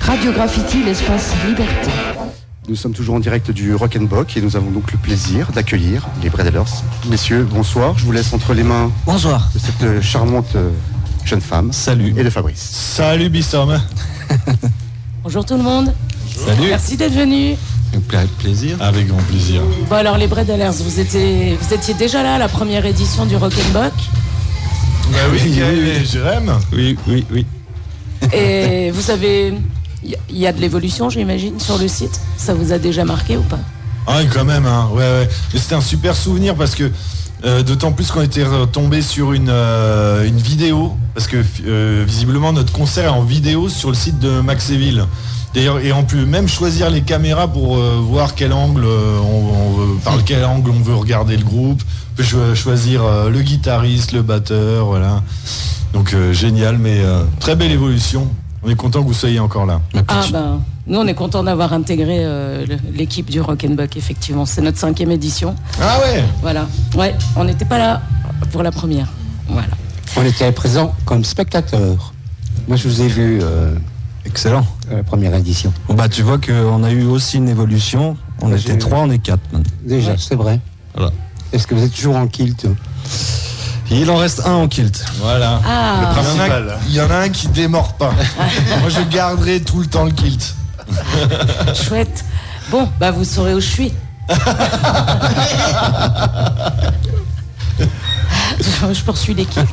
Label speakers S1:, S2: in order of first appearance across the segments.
S1: Radio Graffiti, l'espace liberté.
S2: Nous sommes toujours en direct du Rock'n'Bock et nous avons donc le plaisir d'accueillir les Bredelers. Messieurs, bonsoir. Je vous laisse entre les mains
S3: bonsoir
S2: de cette charmante jeune femme.
S3: Salut.
S2: Et de Fabrice.
S3: Salut Bissom.
S4: Bonjour tout le monde.
S3: Salut.
S4: Merci d'être venus.
S3: Avec plaisir. Avec grand plaisir.
S4: Bon alors les Bredelers, vous étiez déjà là à la première édition du Rock'n'Bock.
S3: Bah oui, Jérém. Oui.
S4: Et vous savez, il y a de l'évolution, j'imagine, sur le site. Ça vous a déjà marqué ou pas?
S3: Ah, quand même, hein. Ouais. Mais c'était un super souvenir parce que d'autant plus qu'on était tombé sur une vidéo, parce que visiblement notre concert est en vidéo sur le site de Maxéville. D'ailleurs, et on peut même choisir les caméras pour voir quel angle par quel angle on veut regarder le groupe. On peut choisir le guitariste, le batteur, voilà. Donc génial, mais très belle évolution. On est content que vous soyez encore là.
S4: Nous on est content d'avoir intégré l'équipe du Rock'n'Bock, effectivement. C'est notre 5e édition.
S3: Ah ouais.
S4: Voilà. Ouais, on n'était pas là pour la première. Voilà.
S5: On était présents comme spectateurs. Moi je vous ai vu.
S6: Excellent.
S5: La première édition.
S6: Bah tu vois qu'on a eu aussi une évolution. On était 3, on est 4 maintenant.
S5: Déjà, c'est vrai.
S6: Voilà.
S5: Est-ce que vous êtes toujours en kilt?
S6: Il en reste un en kilt.
S3: Voilà.
S4: Ah.
S3: Le principal. Il y en a un qui démord pas. Moi je garderai tout le temps le kilt.
S4: Chouette. Bon, bah vous saurez où je suis. Je poursuis les kilts.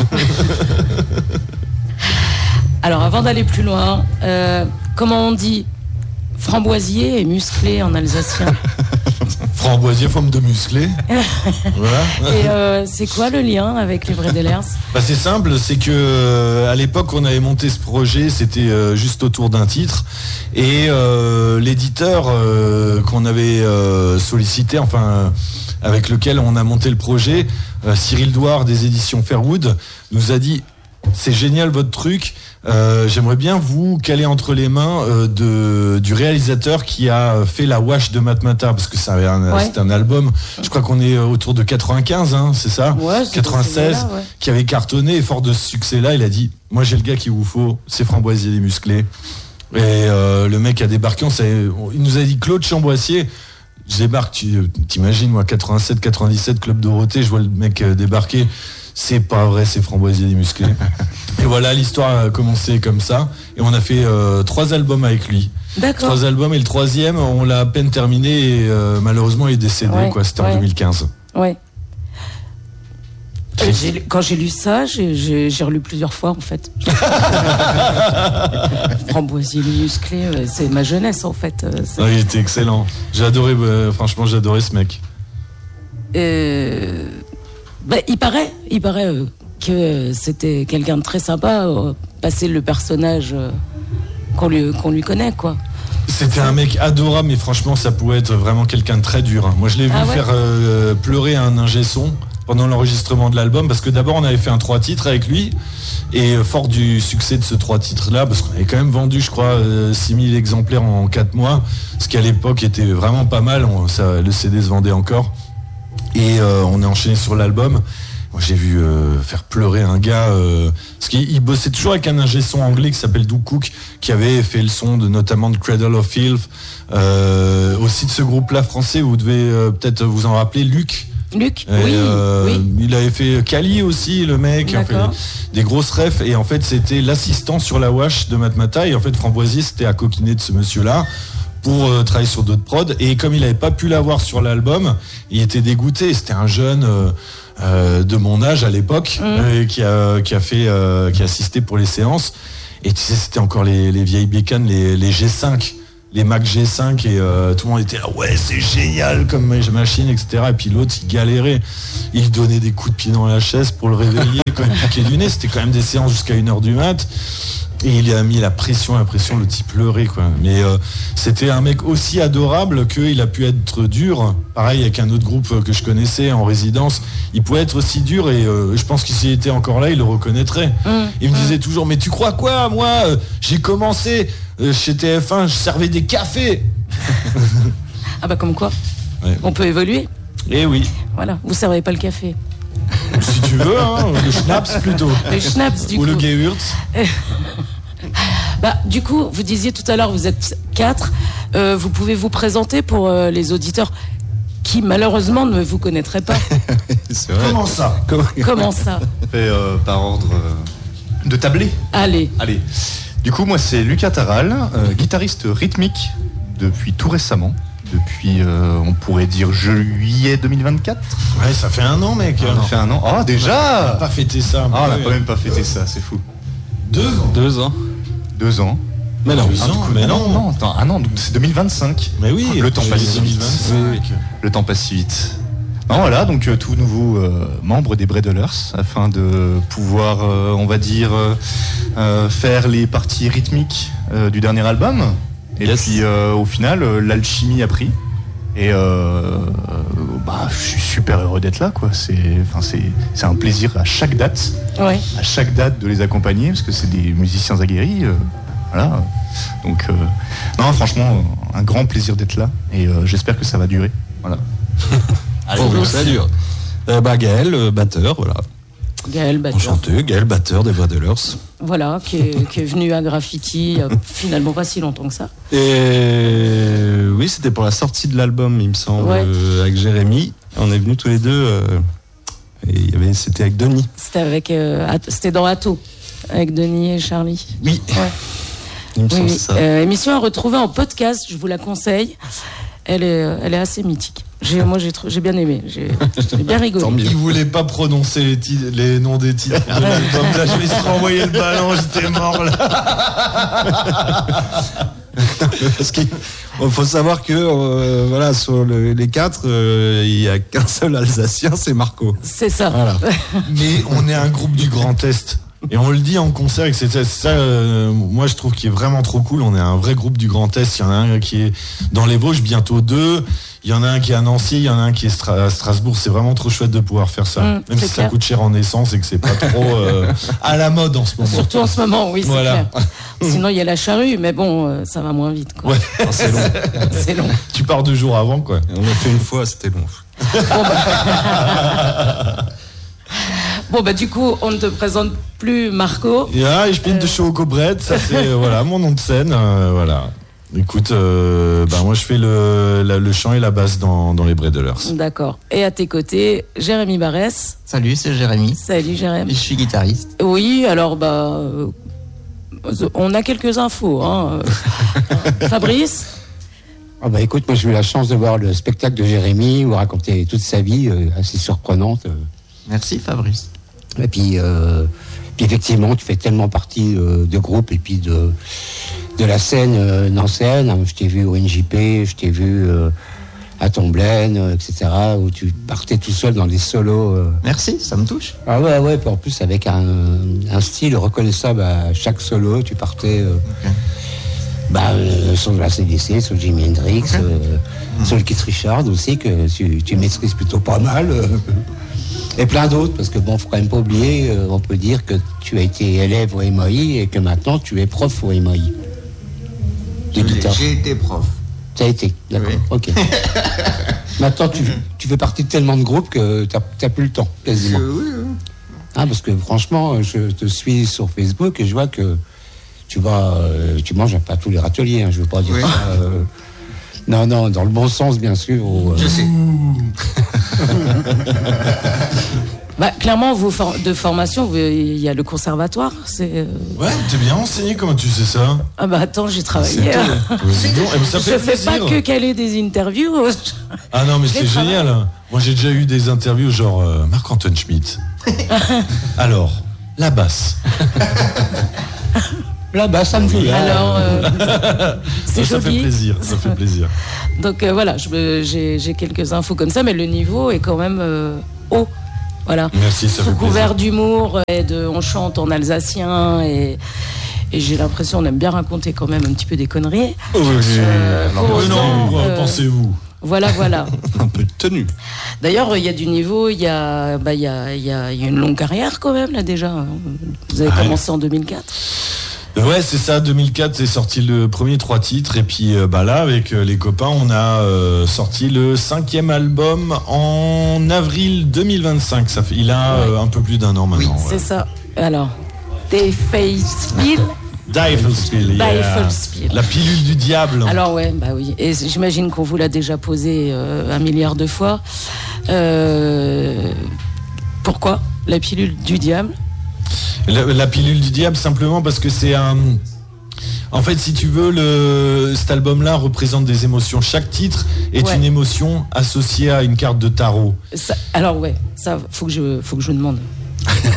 S4: Alors avant d'aller plus loin, comment on dit framboisier et musclé en alsacien?
S3: Framboisier, forme de musclé.
S4: Voilà. Et c'est quoi le lien avec les Bredelers?
S3: Bah c'est simple, c'est que à l'époque on avait monté ce projet, c'était juste autour d'un titre, et l'éditeur qu'on avait sollicité, enfin avec lequel on a monté le projet, Cyril Douard des éditions Fairwood, nous a dit: c'est génial votre truc, j'aimerais bien vous caler entre les mains du réalisateur qui a fait la Wash de Matmata, parce que c'est un album, je crois qu'on est autour de 95, hein, c'est ça,
S4: ouais,
S3: 96, là, ouais. Qui avait cartonné, et fort de ce succès-là, il a dit: moi j'ai le gars qu'il vous faut, c'est Framboisier des musclés. Et le mec a débarqué, il nous a dit: Claude Chamboissier. Je débarque, t'imagines, moi, 87, 97, Club Dorothée, je vois le mec débarquer. C'est pas vrai, c'est Framboisier des musclés. Et voilà, l'histoire a commencé comme ça. Et on a fait 3 albums avec lui.
S4: D'accord.
S3: 3 albums, et le 3e, on l'a à peine terminé, et malheureusement, il est décédé, quoi. C'était en 2015.
S4: Ouais. Quand j'ai lu ça, j'ai relu plusieurs fois, en fait. Framboisier des musclés, c'est ma jeunesse, en fait.
S3: Il était excellent. J'ai adoré, franchement, j'ai adoré ce mec.
S4: Il paraît que c'était quelqu'un de très sympa, passer le personnage qu'on lui connaît, quoi.
S3: C'était un mec adorable, mais franchement, ça pouvait être vraiment quelqu'un de très dur. Moi, je l'ai vu faire pleurer un ingé son pendant l'enregistrement de l'album, parce que d'abord, on avait fait un 3 titres avec lui, et fort du succès de ce 3 titres-là, parce qu'on avait quand même vendu, je crois, 6000 exemplaires en 4 mois, ce qui à l'époque était vraiment pas mal, le CD se vendait encore. Et on est enchaîné sur l'album. Moi, j'ai vu faire pleurer un gars, parce qu'il bossait toujours avec un ingé son anglais qui s'appelle Doug Cook, qui avait fait le son notamment de Cradle of Filth, aussi de ce groupe-là français, vous devez peut-être vous en rappeler, Luc.
S4: Oui.
S3: Il avait fait Cali aussi, le mec, a fait des grosses refs, et en fait c'était l'assistant sur la Wash de Matmata, et en fait Framboisier c'était à coquiner de ce monsieur-là pour travailler sur d'autres prods, et comme il n'avait pas pu l'avoir sur l'album, il était dégoûté. C'était un jeune de mon âge à l'époque, qui a assisté pour les séances, et tu sais, c'était encore les vieilles bécanes, les G5, les Mac G5, et tout le monde était là: ouais, c'est génial comme machine, etc. Et puis l'autre, il galérait, il donnait des coups de pied dans la chaise pour le réveiller quand il piquait du nez. C'était quand même des séances jusqu'à 1h du mat'. Et il a mis la pression, le type pleurait, quoi. Mais c'était un mec aussi adorable qu'il a pu être dur. Pareil avec un autre groupe que je connaissais en résidence. Il pouvait être aussi dur, et je pense qu'il s'il était encore là, il le reconnaîtrait. Il me disait toujours: mais tu crois quoi, moi j'ai commencé chez TF1, je servais des cafés.
S4: Ah bah comme quoi, on peut évoluer.
S3: Eh oui.
S4: Voilà, vous servez pas le café.
S3: Si tu veux, hein, le schnapps plutôt.
S4: Le schnapps, du coup.
S3: Ou le Gewürz.
S4: Du coup, vous disiez tout à l'heure, vous êtes 4. Vous pouvez vous présenter pour les auditeurs qui, malheureusement, ne vous connaîtraient pas.
S3: C'est vrai.
S4: Comment ça
S7: Par ordre de tablé.
S4: Allez.
S7: Du coup, moi, c'est Lucas Taral, guitariste rythmique depuis tout récemment. Depuis, on pourrait dire juillet 2024.
S3: Ouais, ça fait 1 an, mec.
S7: Ça fait 1 an. Oh, déjà.
S3: On n'a pas fêté ça.
S7: On n'a même pas fêté ça, c'est fou.
S3: 2 ans.
S7: 2 ans. 2 ans.
S3: Mais non,
S7: non, attends, non, donc c'est 2025.
S3: Mais oui,
S7: le temps passe si vite. Le temps passe si vite. Non, voilà, donc tout nouveau membre des Bredlers, afin de pouvoir, on va dire, faire les parties rythmiques du dernier album. Et puis au final, l'alchimie a pris. Et je suis super heureux d'être là, quoi. C'est un plaisir à chaque date, à chaque date de les accompagner, parce que c'est des musiciens aguerris. Voilà. Donc, non, franchement, un grand plaisir d'être là. Et j'espère que ça va durer. Voilà.
S6: Allez, ça dure. Gaël, batteur, voilà.
S4: Gaël, batteur.
S6: Enchanté, Gaël, batteur des Bredlers.
S4: Voilà, qui est venu à Graffiti finalement pas si longtemps que ça.
S6: Et oui, c'était pour la sortie de l'album, il me semble, avec Jérémy. On est venus tous les deux. Et c'était avec Denis.
S4: C'était dans Atto, avec Denis et Charlie.
S6: Oui.
S4: Ouais.
S6: Il me semble ça.
S4: Émission à retrouver en podcast, je vous la conseille. Elle est assez mythique. Moi, j'ai bien aimé. J'ai bien rigolé.
S3: Il voulait pas prononcer les noms des titres de l'album. Là, je me suis renvoyé le ballon, j'étais mort là.
S6: Parce qu'il faut savoir que voilà, sur les 4, il y a qu'un seul Alsacien, c'est Marco.
S4: C'est ça.
S6: Voilà.
S3: Mais on est un groupe du Grand Est. Et on le dit en concert, et c'est ça, moi je trouve qu'il est vraiment trop cool. On est un vrai groupe du Grand Est. Il y en a un qui est dans les Vosges, bientôt 2. Il y en a un qui est à Nancy, il y en a un qui est à Strasbourg. C'est vraiment trop chouette de pouvoir faire ça. Même si ça coûte cher en essence et que c'est pas trop à la mode en ce moment.
S4: Surtout en ce moment, oui, c'est clair. Sinon, il y a la charrue, mais bon, ça va moins vite, quoi.
S3: Ouais,
S6: c'est long.
S4: C'est long.
S3: Tu pars 2 jours avant, quoi.
S6: On l'a fait une fois, c'était long.
S4: Bon, du coup, on ne te présente plus Marco.
S3: Ja, ich bin de Schokobred, ça c'est mon nom de scène. Voilà. Écoute, moi je fais le chant et la basse dans les Bredlers.
S4: D'accord. Et à tes côtés, Jérémy Barès.
S8: Salut, c'est Jérémy.
S4: Salut Jérémy.
S8: Et je suis guitariste.
S4: Oui, alors on a quelques infos. Fabrice.
S5: Écoute, moi j'ai eu la chance de voir le spectacle de Jérémy où il racontait toute sa vie, assez surprenante.
S8: Merci Fabrice.
S5: Et puis effectivement, tu fais tellement partie de groupe et puis de la scène nancéenne. Je t'ai vu au NJP, je t'ai vu à Tomblaine, etc., où tu partais tout seul dans des solos.
S8: Merci, ça me touche.
S5: Ah ouais, puis en plus avec un style reconnaissable à chaque solo, tu partais sur la CDC, sur Jimi Hendrix, sur le Keith Richards aussi, que tu maîtrises plutôt pas mal. Et plein d'autres, parce que faut quand même pas oublier, on peut dire que tu as été élève au MAI et que maintenant tu es prof au MAI.
S8: J'ai été prof.
S5: Ça a été, d'accord, ok. Maintenant tu fais partie de tellement de groupes que t'as plus le temps, quasiment.
S8: Oui.
S5: Parce que franchement, je te suis sur Facebook et je vois que tu manges pas tous les râteliers, je veux pas dire ça. Non, dans le bon sens, bien sûr.
S8: Je sais.
S4: Clairement, de formation, il y a le conservatoire.
S3: Ouais, t'es bien enseigné, comment tu sais ça?
S4: Attends, j'ai travaillé. Je fais pas que caler des interviews.
S3: Ah non, mais c'est génial. Moi, j'ai déjà eu des interviews genre Marc-Antoine Schmitt. Alors, la basse.
S5: Là-bas, ça me fait.
S4: Alors, c'est
S3: ça
S4: joli.
S3: Ça fait plaisir.
S4: Donc voilà, j'ai quelques infos comme ça, mais le niveau est quand même haut. Voilà.
S3: Merci, ça fait plaisir.
S4: Sous couvert d'humour, on chante en alsacien et j'ai l'impression on aime bien raconter quand même un petit peu des conneries.
S3: Pensez-vous.
S4: Voilà.
S6: Un peu de tenue.
S4: D'ailleurs, il y a du niveau, il y a une longue carrière quand même là déjà. Vous avez commencé en 2004.
S3: Ouais, c'est ça, 2004, c'est sorti le premier 3 titres, et puis là, avec les copains, on a sorti le 5e album en avril 2025. Il a un peu plus d'1 an maintenant.
S4: Oui, c'est ça. Alors, Des Faceville.
S3: Deifelspiel.
S4: Deifelspiel.
S3: La pilule du diable.
S4: Alors ouais, bah oui. Et j'imagine qu'on vous l'a déjà posé 1 milliard de fois. Pourquoi la pilule du diable ?
S3: La pilule du diable, simplement parce que c'est un... En fait, si tu veux, cet album-là représente des émotions. Chaque titre est une émotion associée à une carte de tarot.
S4: Ça, faut que je demande. Pourquoi ?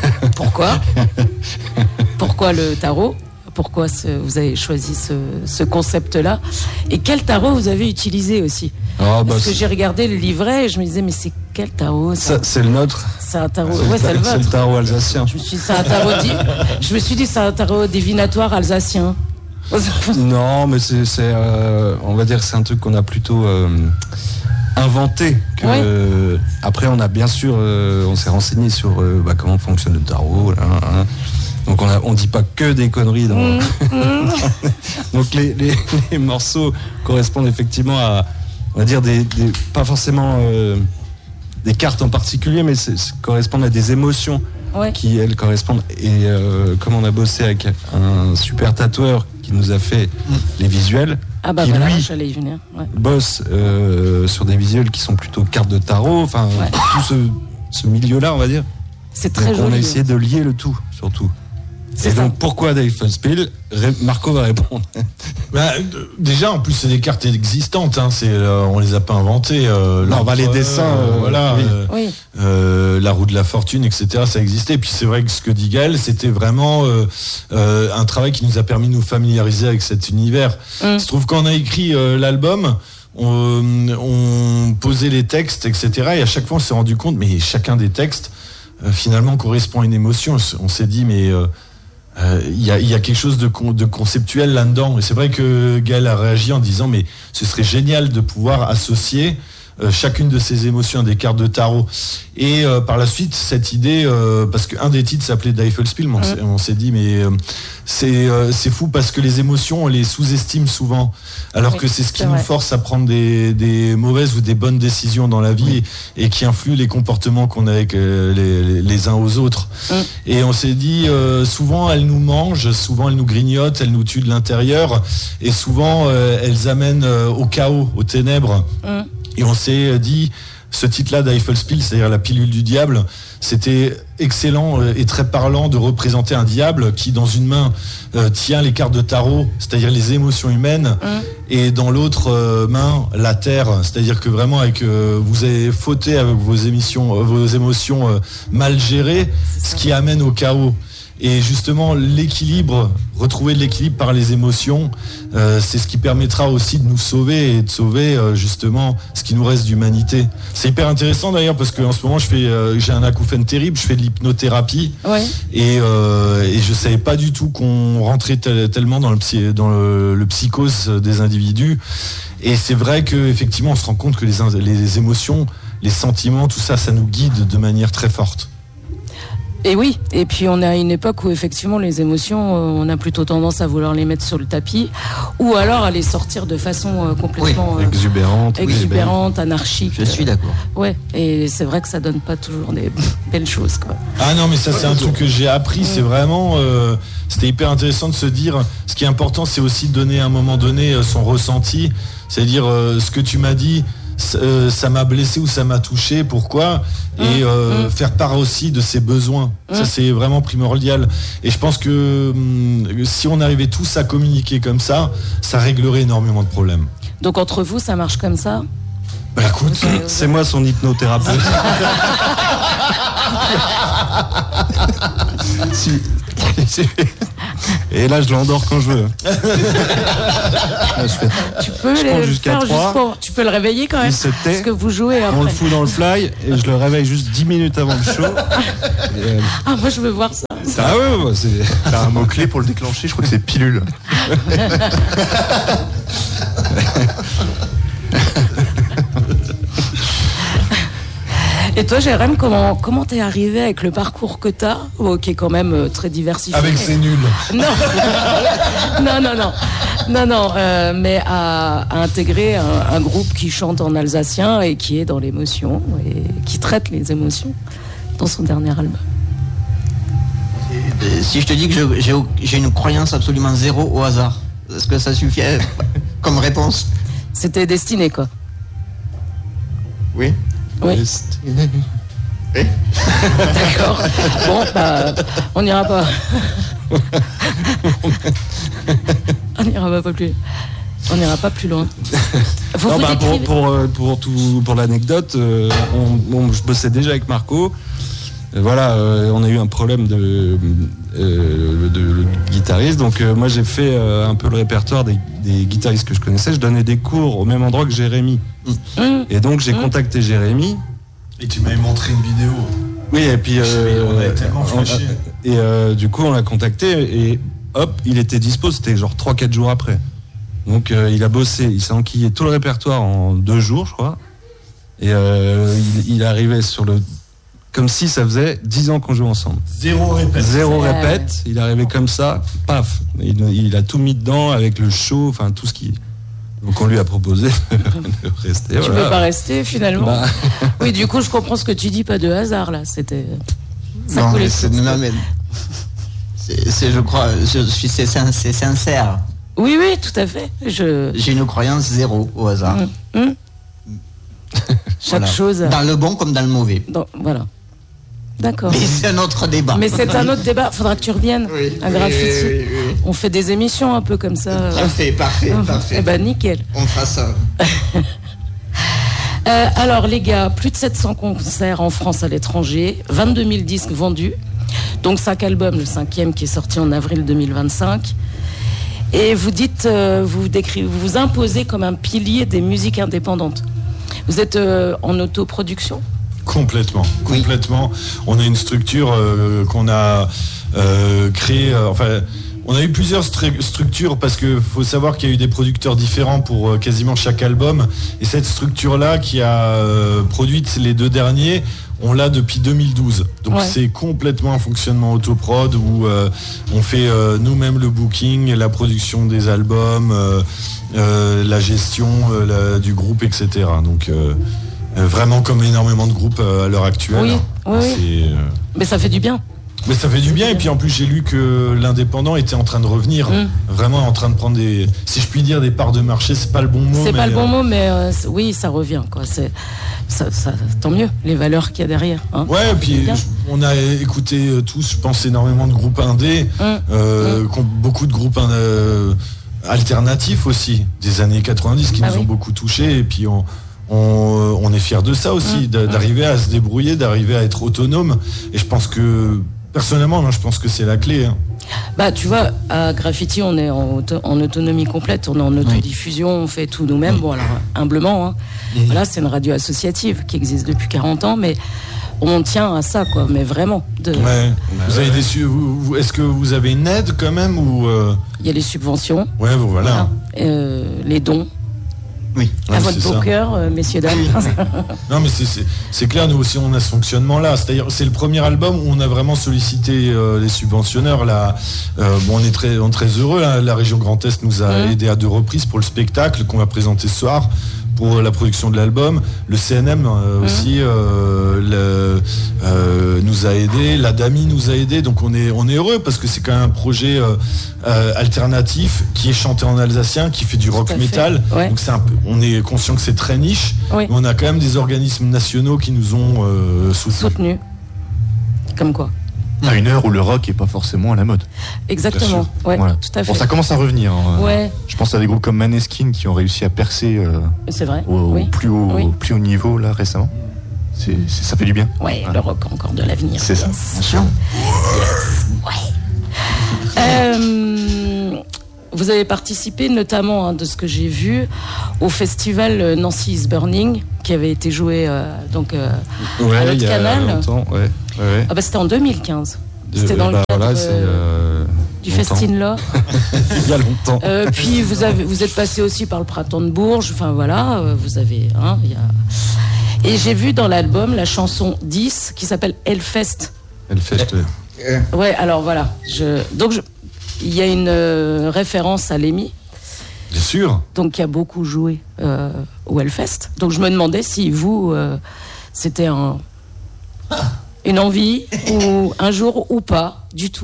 S4: Pourquoi le tarot ? Pourquoi vous avez choisi ce concept-là ? Et quel tarot vous avez utilisé aussi ? Parce que j'ai regardé le livret et je me disais, mais c'est quel tarot ça ?
S6: C'est le nôtre.
S4: C'est un tarot. C'est le vôtre.
S6: C'est le tarot alsacien.
S4: Je me suis dit, c'est un tarot divinatoire alsacien.
S6: Non, mais c'est on va dire, c'est un truc qu'on a plutôt inventé. Après, on a bien sûr, on s'est renseigné sur comment fonctionne le tarot. Donc on dit pas que des conneries. Donc les morceaux correspondent effectivement à, on va dire, pas forcément des cartes en particulier, mais correspondent à des émotions qui, elles, correspondent. Et comme on a bossé avec un super tatoueur qui nous a fait les visuels, qui lui
S4: j'allais y venir.
S6: bosse sur des visuels qui sont plutôt cartes de tarot, tout ce milieu-là, on va dire.
S4: C'est très joli.
S6: On a essayé de lier le tout, surtout. Donc pourquoi Deifelspiel ? Marco va répondre.
S3: Déjà, en plus, c'est des cartes existantes. On les a pas inventées.
S6: Les dessins,
S3: la roue de la fortune, etc. Ça existait. Et puis c'est vrai que ce que dit Gaël, c'était vraiment un travail qui nous a permis de nous familiariser avec cet univers. Il se trouve qu'on a écrit l'album. On posait les textes, etc. Et à chaque fois, on s'est rendu compte, mais chacun des textes finalement correspond à une émotion. On s'est dit, mais il y a quelque chose de conceptuel là-dedans. Et c'est vrai que Gaël a réagi en disant, mais ce serait génial de pouvoir associer chacune de ces émotions à des cartes de tarot. Et par la suite, cette idée, parce qu'un des titres s'appelait Deifelspiel, on s'est dit, mais c'est fou parce que les émotions, on les sous-estime souvent, alors que c'est ce qui nous force à prendre des mauvaises ou des bonnes décisions dans la vie et qui influent les comportements qu'on a avec les uns aux autres. Et on s'est dit, souvent elles nous mangent, souvent elles nous grignotent, elles nous tuent de l'intérieur, et souvent elles amènent au chaos, aux ténèbres. Et on s'est dit, ce titre-là, Deifelspiel, c'est-à-dire la pilule du diable, c'était excellent et très parlant de représenter un diable qui, dans une main, tient les cartes de tarot, c'est-à-dire les émotions humaines, et dans l'autre main, la terre. C'est-à-dire que vraiment, vous avez fauté avec vos émotions mal gérées, ce qui amène au chaos. Et justement, retrouver de l'équilibre par les émotions, c'est ce qui permettra aussi de nous sauver et de sauver justement ce qui nous reste d'humanité. C'est hyper intéressant d'ailleurs parce qu'en ce moment, j'ai un acouphène terrible, je fais de l'hypnothérapie et je savais pas du tout qu'on rentrait tellement dans le psychose des individus. Et c'est vrai qu'effectivement, on se rend compte que les émotions, les sentiments, tout ça, ça nous guide de manière très forte.
S4: Et oui, et puis on est à une époque où effectivement les émotions, on a plutôt tendance à vouloir les mettre sur le tapis, ou alors à les sortir de façon complètement exubérante, anarchique.
S8: Je suis d'accord.
S4: Ouais, et c'est vrai que ça donne pas toujours des belles choses, quoi.
S3: Ah non, mais ça c'est un truc que j'ai appris, c'est vraiment, c'était hyper intéressant de se dire, ce qui est important, c'est aussi de donner à un moment donné son ressenti, c'est-à-dire ce que tu m'as dit. Ça m'a blessé ou ça m'a touché, pourquoi, et faire part aussi de ses besoins, ça c'est vraiment primordial. Et je pense que si on arrivait tous à communiquer comme ça réglerait énormément de problèmes.
S4: Donc entre vous ça marche comme ça?
S3: Bah écoute,
S6: c'est moi son hypnothérapeute. Et là, je l'endors quand je veux. Là,
S4: tu peux
S6: jusqu'à 3.
S4: Tu peux le réveiller quand même.
S6: Il se tait.
S4: Parce que vous jouez après.
S6: On le fout dans le fly et je le réveille juste 10 minutes avant le show.
S4: Moi, je veux voir ça.
S6: Ah ouais,
S7: t'as un mot-clé pour le déclencher, je crois que c'est pilule.
S4: Et toi, Jérém, comment t'es arrivé avec le parcours que t'as, qui est quand même très diversifié?
S3: Avec C'est nul.
S4: Non, mais à intégrer un groupe qui chante en alsacien et qui est dans l'émotion et qui traite les émotions dans son dernier album.
S8: Si je te dis que j'ai une croyance absolument zéro au hasard, est-ce que ça suffit comme réponse?
S4: C'était destiné, quoi.
S8: Oui.
S4: Oui.
S8: Oui.
S4: D'accord. Bon, bah, on n'ira pas. On n'ira pas plus loin.
S6: Non, pour l'anecdote, je bossais déjà avec Marco. Voilà, on a eu un problème de guitariste. Donc moi j'ai fait un peu le répertoire des guitaristes que je connaissais. Je donnais des cours au même endroit que Jérémy. Et donc j'ai contacté Jérémy.
S3: Et tu m'avais montré une vidéo.
S6: Oui, et puis
S3: on avait tellement flashé.
S6: Et du coup on l'a contacté et hop, il était dispo. C'était genre 3-4 jours après. Donc il a bossé, il s'est enquillé tout le répertoire en 2 jours, je crois. Et il arrivait sur le... Comme si ça faisait 10 ans qu'on jouait ensemble.
S3: Zéro répète.
S6: Il est arrivé comme ça, paf. Il a tout mis dedans avec le show, enfin tout ce qui... Donc on lui a proposé de rester.
S4: Tu veux pas rester finalement? Bah. Oui, du coup je comprends ce que tu dis, pas de hasard là. C'était...
S8: Ça coulait. Je crois, c'est sincère.
S4: Oui, tout à fait.
S8: J'ai une croyance zéro au hasard.
S4: Chaque chose.
S8: Dans le bon comme dans le mauvais.
S4: Voilà. D'accord.
S8: Mais c'est un autre débat.
S4: Mais c'est un autre débat. Faudra que tu reviennes à Graffiti. Oui. On fait des émissions un peu comme ça.
S8: Parfait.
S4: Eh ben nickel.
S8: On fera ça.
S4: Alors les gars, plus de 700 concerts en France, à l'étranger, 22 000 disques vendus. Donc 5 albums, le 5e qui est sorti en avril 2025. Et vous dites, vous vous imposez comme un pilier des musiques indépendantes. Vous êtes en autoproduction ?
S3: Complètement. On a une structure qu'on a créée. On a eu plusieurs structures parce que faut savoir qu'il y a eu des producteurs différents pour quasiment chaque album. Et cette structure-là qui a produit les 2 derniers, on l'a depuis 2012. Donc c'est complètement un fonctionnement autoprod où on fait nous-mêmes le booking, la production des albums, la gestion du groupe, etc. Donc vraiment comme énormément de groupes à l'heure actuelle.
S4: Oui. Mais ça fait du bien.
S3: Mais ça fait du bien, et puis en plus j'ai lu que l'indépendant était en train de revenir, vraiment en train de prendre des, si je puis dire, des parts de marché. C'est pas le bon mot.
S4: C'est pas le bon mot, mais oui, ça revient, quoi. Ça, tant mieux, les valeurs qu'il y a derrière. Hein.
S3: Ouais, et puis on a écouté tous, je pense, énormément de groupes indés, beaucoup de groupes alternatifs aussi, des années 90 qui nous ont beaucoup touchés, et puis on est fiers de ça aussi, d'arriver à se débrouiller, d'arriver à être autonome, et je pense que personnellement, je pense que c'est la clé. Hein.
S4: Bah, tu vois, à Graffiti, on est en autonomie complète, on est en autodiffusion, on fait tout nous-mêmes. Bon, alors, humblement, hein. Voilà, c'est une radio associative qui existe depuis 40 ans, mais on tient à ça, quoi, mais vraiment.
S3: Vous avez est-ce que vous avez une aide quand même ou
S4: Il y a les subventions.
S3: Ouais, voilà.
S4: Les dons.
S8: Oui.
S4: À votre beau cœur, messieurs, dames.
S3: Non, mais c'est clair, nous aussi on a ce fonctionnement-là. C'est-à-dire, c'est le premier album où on a vraiment sollicité les subventionneurs. Là, on est très heureux. Hein. La région Grand Est nous a aidé à 2 reprises pour le spectacle qu'on va présenter ce soir, pour la production de l'album. Le CNM aussi nous a aidé. La DAMI nous a aidé. Donc on est heureux parce que c'est quand même un projet alternatif qui est chanté en alsacien, qui fait du rock metal. Ouais. Donc on est conscient que c'est très niche. Oui. Mais on a quand même des organismes nationaux qui nous ont soutenus.
S4: Comme quoi?
S7: À une heure où le rock est pas forcément à la mode.
S4: Exactement, ouais, voilà. Tout à fait.
S7: Bon, ça commence à revenir.
S4: Ouais.
S7: Je pense à des groupes comme Maneskin qui ont réussi à percer
S4: c'est vrai.
S7: au plus haut niveau là récemment. Ça fait du bien.
S4: Ouais, le rock a encore de l'avenir.
S7: C'est ça.
S4: Bien sûr. Vous avez participé notamment, de ce que j'ai vu, au festival Nancy is Burning, qui avait été joué à l'autre canal. Ah bah c'était en 2015. C'était dans le cadre du Festin-là.
S6: Il y a longtemps.
S4: Puis vous êtes passé aussi par le Printemps de Bourges. Enfin voilà, vous avez. Et j'ai vu dans l'album la chanson 10 qui s'appelle Hellfest.
S6: Hellfest.
S4: Ouais, alors voilà. Il y a une référence à Lémi.
S3: Bien sûr.
S4: Donc qui a beaucoup joué au Hellfest. Donc je me demandais si vous, c'était une envie ou un jour ou pas du tout.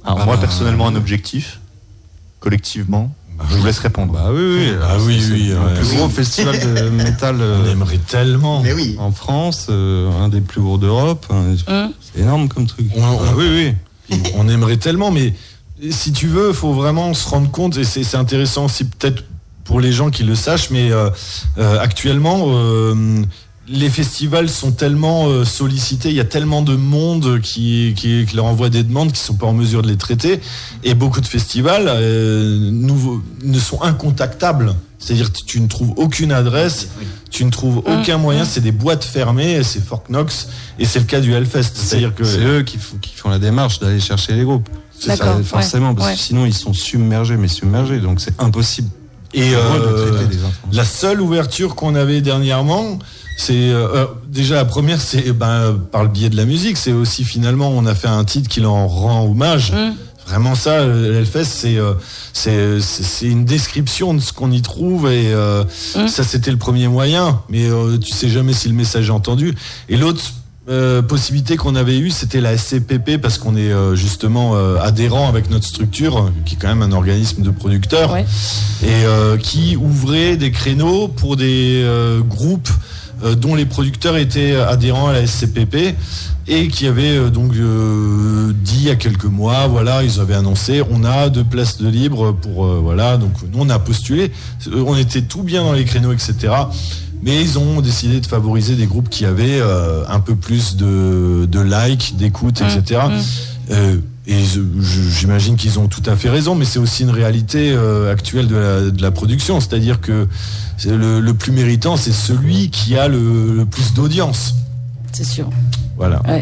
S7: Alors moi personnellement un objectif, collectivement. Je vous laisse répondre.
S6: Bah oui. Le plus gros festival de métal.
S3: On aimerait tellement.
S8: Mais oui.
S6: En France, un des plus gros d'Europe. C'est énorme comme truc.
S3: Oui. On aimerait tellement, mais si tu veux, faut vraiment se rendre compte, et c'est intéressant aussi peut-être pour les gens qui le sachent, mais actuellement, les festivals sont tellement sollicités, il y a tellement de monde qui leur envoie des demandes qui sont pas en mesure de les traiter, et beaucoup de festivals ne sont incontactables. C'est-à-dire que tu ne trouves aucune adresse, tu ne trouves aucun moyen, c'est des boîtes fermées, c'est Fort Knox, et c'est le cas du Hellfest. C'est-à-dire que
S6: c'est eux qui font la démarche d'aller chercher les groupes. C'est ça, forcément, parce que sinon ils sont submergés, donc c'est impossible.
S3: Et la seule ouverture qu'on avait dernièrement, c'est déjà la première, c'est par le biais de la musique, c'est aussi finalement on a fait un titre qui leur rend hommage. Vraiment ça, l'Hellfest, c'est une description de ce qu'on y trouve, et ça c'était le premier moyen, mais tu sais jamais si le message est entendu. Et l'autre possibilité qu'on avait eue, c'était la SCPP, parce qu'on est justement adhérent avec notre structure, qui est quand même un organisme de producteurs, et qui ouvrait des créneaux pour des groupes dont les producteurs étaient adhérents à la SCPP, et qui avaient donc dit il y a quelques mois, voilà, ils avaient annoncé, on a 2 places de libre pour donc nous on a postulé, on était tout bien dans les créneaux, etc. Mais ils ont décidé de favoriser des groupes qui avaient un peu plus de likes, d'écoute, etc. Et j'imagine qu'ils ont tout à fait raison, mais c'est aussi une réalité actuelle de la production. C'est-à-dire que le plus méritant, c'est celui qui a le plus d'audience.
S4: C'est sûr.
S3: Voilà.
S4: Ouais.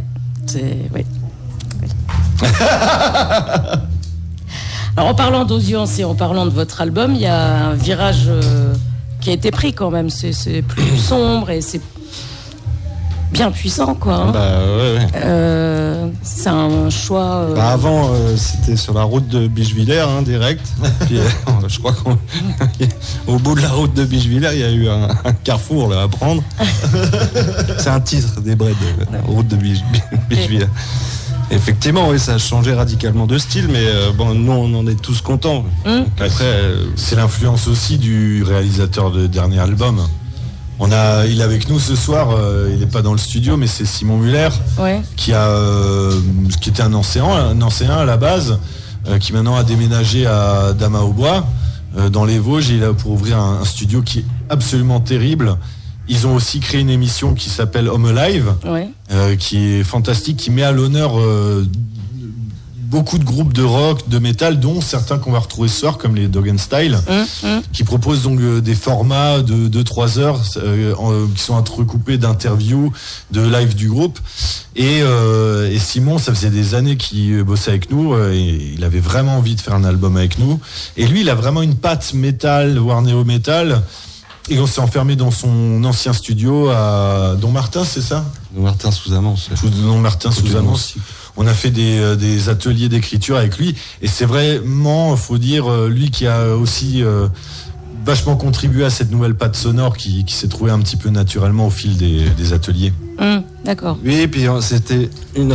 S4: Alors, en parlant d'audience et en parlant de votre album, il y a un virage qui a été pris quand même. C'est plus sombre et c'est bien puissant, quoi. C'est un choix.
S6: Avant, c'était sur la route de Bichevillers, direct. Puis, je crois qu'au bout de la route de Bichevillers, il y a eu un carrefour là, à prendre. C'est un titre des Breds, la route de Bichevillers. Effectivement, oui, ça a changé radicalement de style, mais nous, on en est tous contents.
S3: Après, c'est l'influence aussi du réalisateur de dernier album. Il est avec nous ce soir, il n'est pas dans le studio, mais c'est Simon Muller, qui était un ancien à la base, qui maintenant a déménagé à Damas-aux-Bois, dans les Vosges, et il a pour ouvrir un studio qui est absolument terrible. Ils ont aussi créé une émission qui s'appelle Home Alive, qui est fantastique, qui met à l'honneur beaucoup de groupes de rock, de métal, dont certains qu'on va retrouver ce soir, comme les Dog and Style, qui proposent donc des formats de 2-3 heures qui sont entrecoupés d'interviews, de live du groupe. Et Simon, ça faisait des années qu'il bossait avec nous, et il avait vraiment envie de faire un album avec nous. Et lui, il a vraiment une patte métal, voire néo-métal. Et on s'est enfermé dans son ancien studio à Dommartin, c'est ça ?
S6: Dommartin sous Amance.
S3: Dommartin sous Amance. On a fait des ateliers d'écriture avec lui, et c'est vraiment, faut dire, lui qui a aussi vachement contribué à cette nouvelle patte sonore qui s'est trouvée un petit peu naturellement au fil des ateliers.
S4: D'accord.
S6: Oui, et puis c'était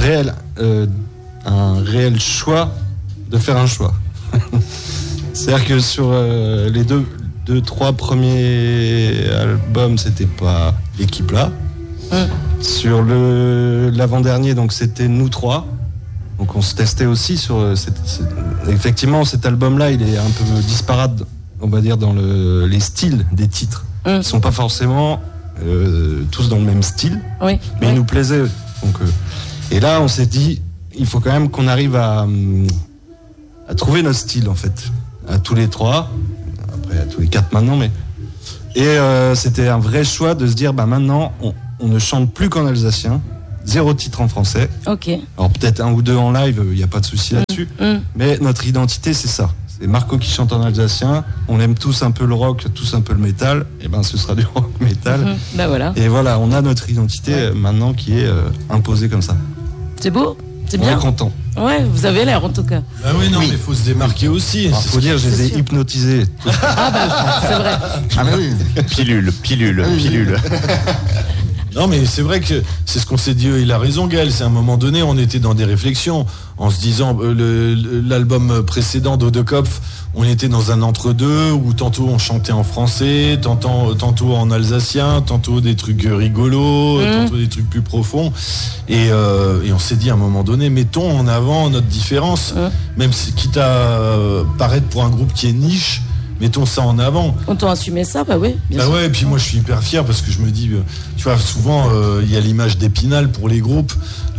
S6: un réel choix de faire un choix. C'est-à-dire que sur les deux, 3 premiers albums, c'était pas l'équipe là. Sur l'avant-dernier, donc c'était nous 3. Donc on se testait aussi sur effectivement cet album-là, il est un peu disparate, on va dire, dans les styles des titres. Ils sont pas forcément tous dans le même style, mais ils nous plaisaient. Donc, et là, on s'est dit, il faut quand même qu'on arrive à trouver notre style, en fait, à tous les 3. À tous les 4 maintenant, et c'était un vrai choix de se dire maintenant on ne chante plus qu'en alsacien, 0 titre en français. Alors peut-être 1 ou 2 en live, il n'y a pas de souci là-dessus, mais notre identité c'est ça, c'est Marco qui chante en alsacien, on aime tous un peu le rock, tous un peu le métal, et ce sera du rock métal. Et voilà, on a notre identité maintenant qui est imposée comme ça.
S4: C'est beau, c'est bien.
S6: On est content.
S4: Ouais, vous avez l'air en tout cas.
S3: Mais il faut se démarquer aussi.
S6: Il faut dire, je les ai hypnotisés.
S4: C'est vrai.
S7: Pilule.
S3: Non, mais c'est vrai que c'est ce qu'on s'est dit, il a raison, Gaël. C'est à un moment donné, on était dans des réflexions en se disant, l'album précédent d'Odekopf, on était dans un entre-deux où tantôt on chantait en français, tantôt en alsacien, tantôt des trucs rigolos, tantôt des trucs plus profonds. Et on s'est dit à un moment donné, mettons en avant notre différence, même si, quitte à paraître pour un groupe qui est niche, mettons ça en avant.
S4: On t'a assumé ça, bah oui.
S3: Bah ouais, et puis moi je suis hyper fier parce que je me dis, tu vois, souvent il y a l'image d'Épinal pour les groupes,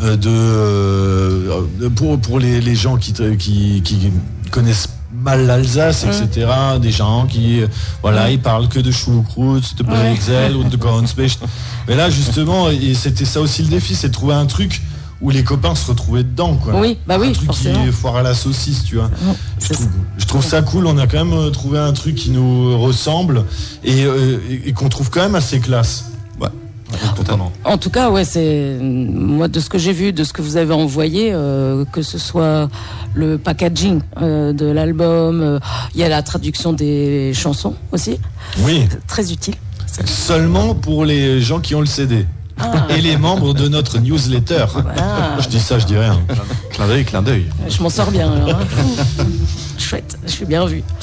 S3: pour les gens qui connaissent mal l'Alsace, etc. Des gens qui, ils parlent que de choucroute, de bretzel ou de Gornspecht. Mais là justement, et c'était ça aussi le défi, c'est de trouver un truc où les copains se retrouvaient dedans, quoi.
S4: Oui, bah oui,
S3: un truc
S4: forcément.
S3: qui est foire à la saucisse, tu vois. Je trouve ça cool. On a quand même trouvé un truc qui nous ressemble et qu'on trouve quand même assez classe.
S7: Ouais, totalement.
S4: En tout cas, ouais, c'est moi de ce que j'ai vu, de ce que vous avez envoyé, que ce soit le packaging de l'album, il y a la traduction des chansons aussi.
S3: Oui.
S4: Très utile.
S3: Seulement pour les gens qui ont le CD. Et les membres de notre newsletter. Je dis ça, je dis rien.
S7: Clin d'œil.
S4: Je m'en sors bien alors. Chouette, je suis bien vue.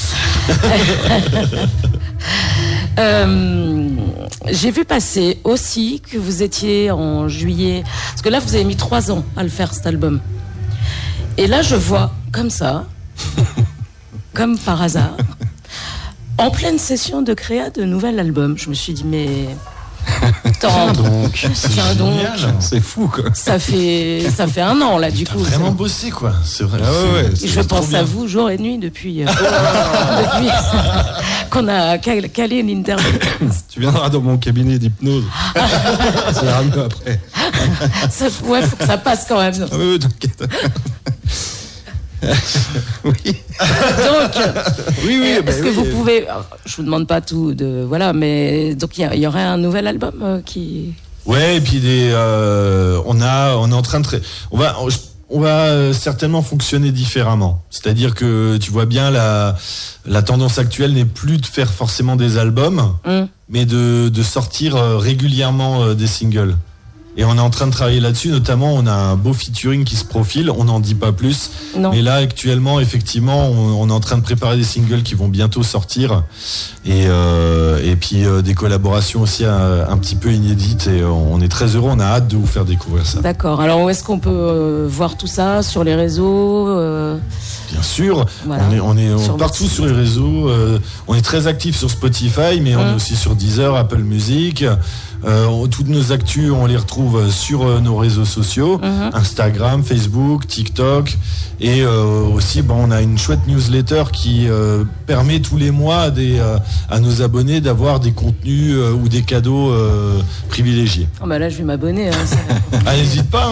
S4: J'ai vu passer aussi que vous étiez en juillet, parce que là vous avez mis 3 ans à le faire cet album. Et là je vois comme ça, comme par hasard, en pleine session de créa de nouvel album. Je me suis dit mais... Tiens donc,
S6: c'est fou quoi.
S4: Ça fait 1 an là du coup.
S3: Vraiment bossé quoi, c'est vrai.
S4: Je pense à vous jour et nuit depuis qu'on a calé l'interview.
S6: Tu viendras dans mon cabinet d'hypnose. Ça ira mieux après.
S4: Ouais, faut que ça passe quand même.
S6: Oui, t'inquiète.
S4: Donc, est-ce que vous pouvez, je vous demande pas tout mais donc il y aurait un nouvel album qui.
S3: Ouais, et puis on est en train de, on va certainement fonctionner différemment. C'est-à-dire que tu vois bien la tendance actuelle n'est plus de faire forcément des albums, mais de sortir régulièrement des singles. Et on est en train de travailler là-dessus, notamment on a un beau featuring qui se profile, on n'en dit pas plus. Non. Mais là actuellement, effectivement, on est en train de préparer des singles qui vont bientôt sortir. Et puis des collaborations aussi un petit peu inédites. Et on est très heureux, on a hâte de vous faire découvrir ça.
S4: D'accord, alors où est-ce qu'on peut voir tout ça? Sur les réseaux
S3: Bien sûr, voilà. on est partout sur les réseaux. On est très actifs sur Spotify, mais on est aussi sur Deezer, Apple Music. Toutes nos actus, on les retrouve sur nos réseaux sociaux, Instagram, Facebook, TikTok, et aussi on a une chouette newsletter qui permet tous les mois à nos abonnés d'avoir des contenus ou des cadeaux privilégiés.
S4: Là je vais m'abonner.
S3: N'hésite pas.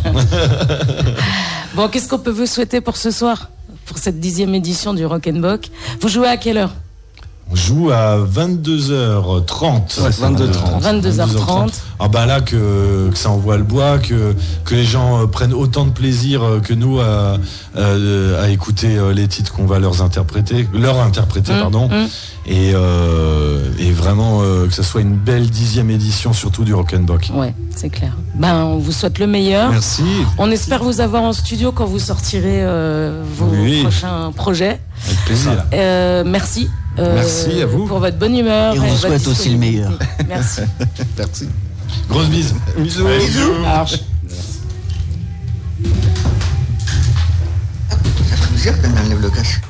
S4: Bon, qu'est-ce qu'on peut vous souhaiter pour ce soir, pour cette 10e édition du Rock'n'Bock? Vous jouez à quelle heure?
S3: On joue à 22h30.
S6: Ouais,
S4: 22h30.
S3: Là que ça envoie le bois, que les gens prennent autant de plaisir que nous à écouter les titres qu'on va leur interpréter, pardon. Et vraiment que ça soit une belle 10e édition surtout du Rock'n'Bock.
S4: Ouais, c'est clair. On vous souhaite le meilleur.
S6: Merci.
S4: On espère vous avoir en studio quand vous sortirez vos prochains projets.
S6: Avec plaisir.
S4: Merci.
S6: Merci à vous.
S4: Pour votre bonne humeur.
S8: Et on vous souhaite aussi le meilleur.
S4: Merci.
S6: Merci.
S3: Grosse bise.
S6: Bisous.
S4: Bisous. Marche.
S8: Ça fait plaisir quand on enlève le casque.